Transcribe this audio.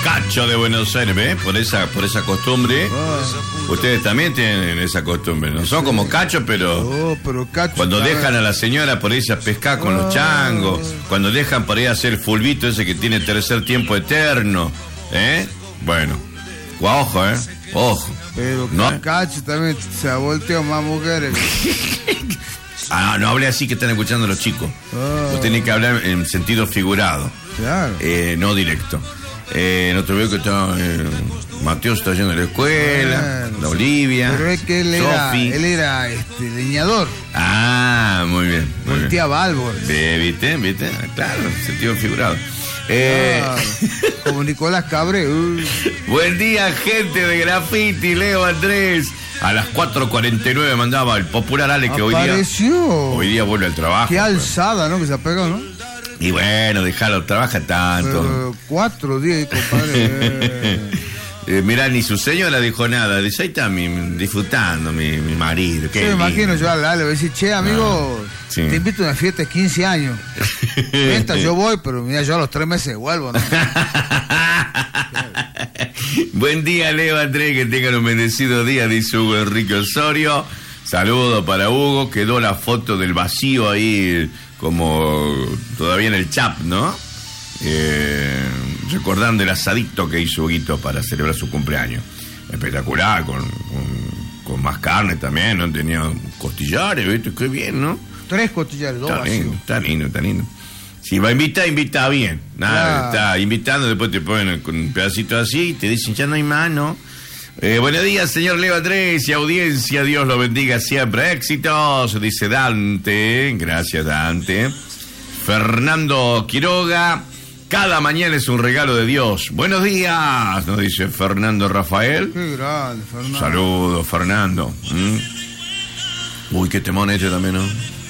Cacho de Buenos Aires, ¿ves? Por esa costumbre. Ustedes también tienen esa costumbre. No son como Cacho, pero Cacho, cuando dejan a la señora por irse a pescar con los changos, cuando dejan por ahí a hacer el fulbito ese que tiene tercer tiempo eterno, bueno, ojo, ojo. Pero no, Cacho también se ha volteado más mujeres. No hable así que están escuchando los chicos. Usted tiene que hablar en sentido figurado. Claro. No directo. No te veo que está. Mateo está yendo a la escuela. La Olivia. Pero es que él era leñador. Muy bien. Volteaba árboles. ¿Viste? Claro, sentido figurado. Como Nicolás Cabré. Buen día, gente de Graffiti, Leo Andrés. A las 4:49 mandaba el popular Ale que hoy día vuelve al trabajo. Qué alzada, ¿no? Que se ha pegado, ¿no? Y bueno, déjalo, trabaja tanto. Pero 4 días, compadre. Mirá, ni su señora dijo nada. Dice, ahí está disfrutando mi marido. Yo me imagino, yo le voy a decir, che, amigo, sí. Te invito a una fiesta de 15 años. Mientras yo voy, pero mira, yo a los 3 meses vuelvo, ¿no? Buen día, Leo Andrés, que tengan un bendecido día, dice Hugo Enrique Osorio. Saludo para Hugo, quedó la foto del vacío ahí, como todavía en el chat, ¿no? Recordando el asadito que hizo Huguito para celebrar su cumpleaños. Espectacular, con más carne también, ¿no? Tenía costillares, ¿viste? Qué bien, ¿no? 3 costillares, 2 vacíos. Está lindo. Si va a invitar, invita bien. Nada, está invitando, después te ponen con un pedacito así y te dicen, ya no hay más, ¿no? Buenos días, señor Leo Andrés y audiencia, Dios lo bendiga siempre. Éxitos, dice Dante. Gracias, Dante. Fernando Quiroga, cada mañana es un regalo de Dios. Buenos días, nos dice Fernando Rafael. Qué grande, Fernando. Saludos, Fernando. Uy, qué temón este también, ¿no?